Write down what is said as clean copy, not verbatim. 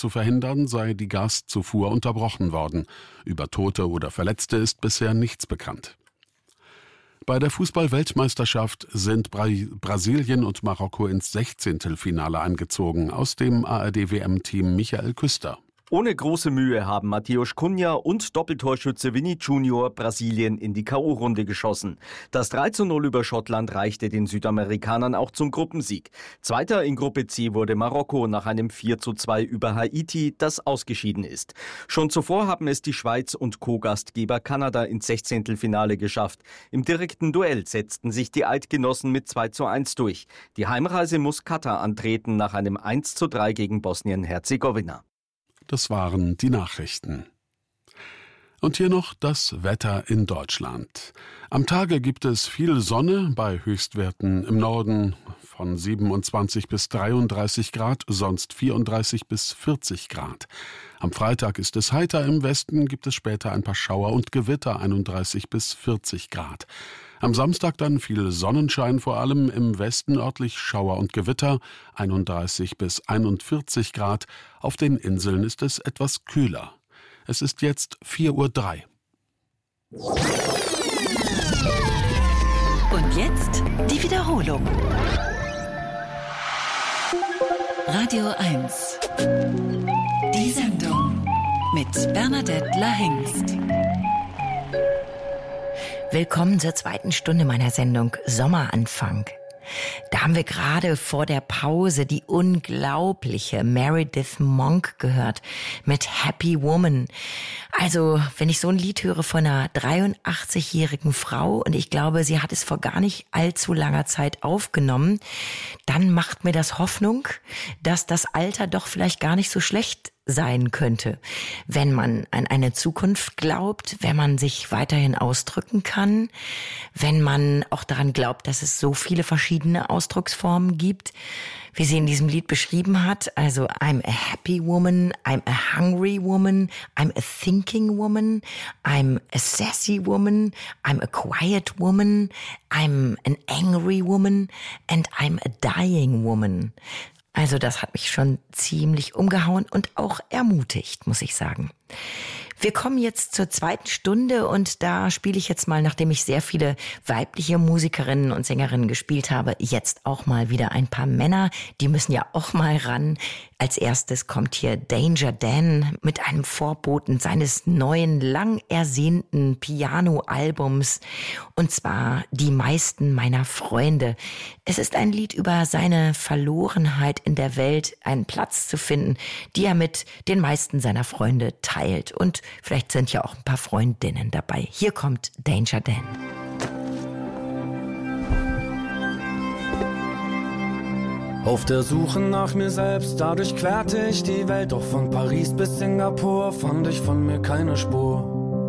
zu verhindern, sei die Gaszufuhr unterbrochen worden. Über Tote oder Verletzte ist bisher nichts bekannt. Bei der Fußball-Weltmeisterschaft sind Brasilien und Marokko ins 16. Finale eingezogen. Aus dem ARD-WM-Team Michael Küster. Ohne große Mühe haben Matheus Cunha und Doppeltorschütze Vini Junior Brasilien in die K.O.-Runde geschossen. Das 3:0 über Schottland reichte den Südamerikanern auch zum Gruppensieg. Zweiter in Gruppe C wurde Marokko nach einem 4:2 über Haiti, das ausgeschieden ist. Schon zuvor haben es die Schweiz und Co-Gastgeber Kanada ins 16. Finale geschafft. Im direkten Duell setzten sich die Eidgenossen mit 2:1 durch. Die Heimreise muss Katar antreten nach einem 1:3 gegen Bosnien-Herzegowina. Das waren die Nachrichten. Und hier noch das Wetter in Deutschland. Am Tage gibt es viel Sonne bei Höchstwerten im Norden von 27 bis 33 Grad, sonst 34 bis 40 Grad. Am Freitag ist es heiter, im Westen gibt es später ein paar Schauer und Gewitter, 31 bis 40 Grad. Am Samstag dann viel Sonnenschein, vor allem im Westen örtlich Schauer und Gewitter, 31 bis 41 Grad. Auf den Inseln ist es etwas kühler. Es ist jetzt 4:03 Uhr. Und jetzt die Wiederholung. Radio 1. Die Sendung mit Bernadette Lahengst. Willkommen zur zweiten Stunde meiner Sendung Sommeranfang. Da haben wir gerade vor der Pause die unglaubliche Meredith Monk gehört mit Happy Woman. Also, wenn ich so ein Lied höre von einer 83-jährigen Frau und ich glaube, sie hat es vor gar nicht allzu langer Zeit aufgenommen, dann macht mir das Hoffnung, dass das Alter doch vielleicht gar nicht so schlecht sein könnte, wenn man an eine Zukunft glaubt, wenn man sich weiterhin ausdrücken kann, wenn man auch daran glaubt, dass es so viele verschiedene Ausdrucksformen gibt, wie sie in diesem Lied beschrieben hat. Also I'm a happy woman, I'm a hungry woman, I'm a thinking woman, I'm a sassy woman, I'm a quiet woman, I'm an angry woman and I'm a dying woman. Also das hat mich schon ziemlich umgehauen und auch ermutigt, muss ich sagen. Wir kommen jetzt zur zweiten Stunde und da spiele ich jetzt mal, nachdem ich sehr viele weibliche Musikerinnen und Sängerinnen gespielt habe, jetzt auch mal wieder ein paar Männer. Die müssen ja auch mal ran. Als erstes kommt hier Danger Dan mit einem Vorboten seines neuen, lang ersehnten Piano-Albums. Und zwar Die meisten meiner Freunde. Es ist ein Lied über seine Verlorenheit in der Welt, einen Platz zu finden, die er mit den meisten seiner Freunde teilt. Und vielleicht sind ja auch ein paar Freundinnen dabei. Hier kommt Danger Dan. Auf der Suche nach mir selbst, dadurch querte ich die Welt. Doch von Paris bis Singapur fand ich von mir keine Spur.